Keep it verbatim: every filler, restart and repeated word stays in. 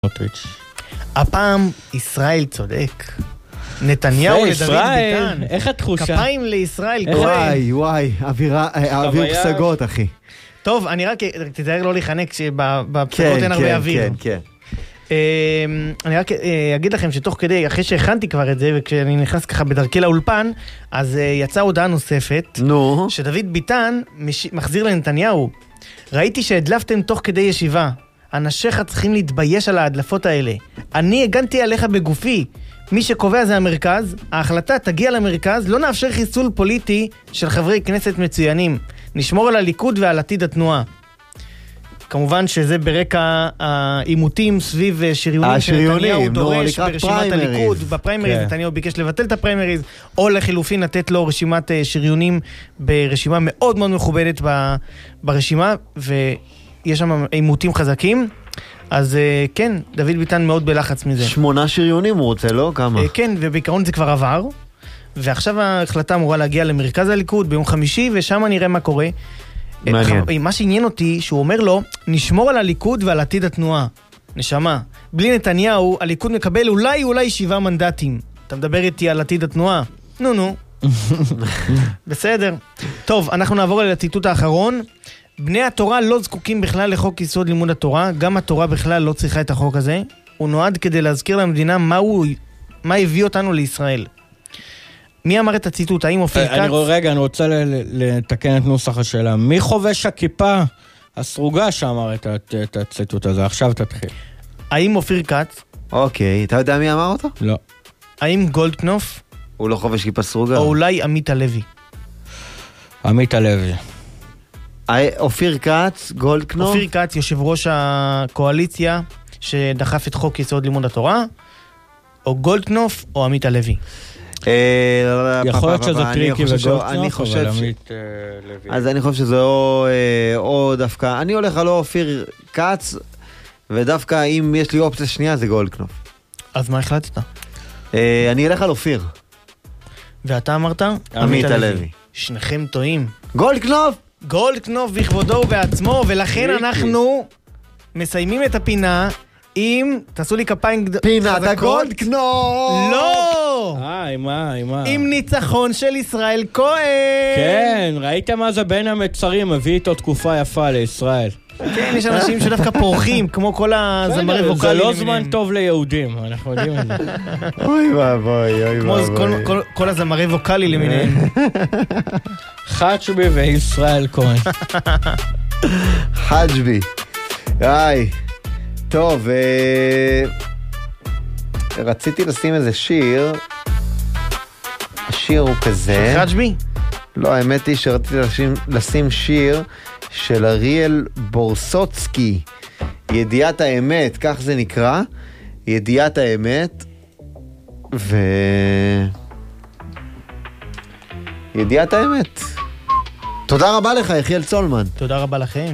הפעם ישראל צודק. נתניהו לדוד ביטן. איך התחושה? כפיים לישראל כהן. וואי וואי, אוויר פסגות אחי. טוב, אני רק תתאר לא להיחנק שבפסגות אין הרבה אוויר. כן, כן, כן. אני רק אגיד לכם שתוך כדי, אחרי שהכנתי כבר את זה, וכשאני נכנס ככה בדרכי לאולפן, אז יצאה הודעה נוספת, נו. שדוד ביטן מחזיר לנתניהו. ראיתי שהדלפתם תוך כדי ישיבה. אנשיך צריכים להתבייש על ההדלפות האלה. אני הגנתי עליך בגופי. מי שקובע זה המרכז, ההחלטה תגיע למרכז, לא נאפשר חיסול פוליטי של חברי כנסת מצוינים. נשמור על הליכוד ועל עתיד התנועה. כמובן שזה ברקע העימותים סביב שריונים שנתניהו דורש ברשימת הליכוד. בפריימריז נתניהו ביקש לבטל את הפריימריז, או לחילופין לתת לו רשימת שריונים ברשימה מאוד מאוד מכובדת ברשימה, ויש שם עימותים חזקים. אז כן, דוד ביטן מאוד בלחץ מזה. שמונה שריונים הוא רוצה, לא? כמה? כן, ובעיקרון זה כבר עבר. ועכשיו ההחלטה אמורה להגיע למרכז הליכוד ביום חמישי, ושם נראה מה קורה. מעניין. מה שעניין אותי, שהוא אומר לו, נשמור על הליכוד ועל עתיד התנועה. נשמה. בלי נתניהו, הליכוד מקבל אולי אולי שבעה מנדטים. אתה מדבר איתי על עתיד התנועה? נו נו. בסדר. טוב, אנחנו נעבור אל הציטוט האחרון. בני התורה לא זקוקים בכלל לחוק יסוד לימוד התורה, גם התורה בכלל לא צריכה את החוק הזה. הוא נועד כדי להזכיר למדינה מה הוא, מה הביא אותנו לישראל. מי אמר את הציטוט? האם אופיר כץ? רגע, אני רוצה לתקן את נוסח השאלה. מי חובש הכיפה הסרוגה שאמר את הציטוט הזה? עכשיו תתחיל. האם אופיר כץ? אוקיי, אתה יודע מי אמר אותו? לא. האם גולדקנופ? הוא לא חובש כיפה סרוגה. או אולי עמית הלוי? עמית הלוי. אופיר כץ, גולדקנופ? אופיר כץ, יושב ראש הקואליציה שדחף את חוק יסוד לימוד התורה, או גולדקנופ או עמית הלוי? יכול להיות שזה טריקי וגולדקנופ, אבל עמית לוי. אז אני חושב שזה או דווקא, אני הולך על אופיר כץ, ודווקא אם יש לי אופציה שנייה זה גולדקנופ. אז מה החלטת? אני אלך על אופיר. ואתה אמרת? עמית הלוי. שניכם טועים. גולדקנופ! גולדקנופ בכבודו ובעצמו, ולכן אנחנו מסיימים את הפינה עם, תעשו לי כפיים חזקות. פינת הגולדקנופ! לא! אה, עם מה, עם מה? עם ניצחון של ישראל כהן! כן, ראית מה זה בין המצרים, הביא איתו תקופה יפה לישראל. כן, יש אנשים שדווקא פורחים, כמו כל הזמרי ווקלי. זה לא זמן טוב ליהודים, אנחנו יודעים את זה. אוי ואבוי, אוי ואבוי. כמו כל הזמרי ווקלי למיניהם. חג'בי וישראל כהן. חג'בי. איי. טוב, רציתי לשים איזה שיר. השיר הוא כזה. חג'בי? לא, האמת היא שרציתי לשים שיר של אריאל בורסוצקי, ידיעת האמת, כך זה נקרא, ידיעת האמת, ו... ידיעת האמת. תודה רבה לך, יחיאל צולמן. תודה רבה לכם.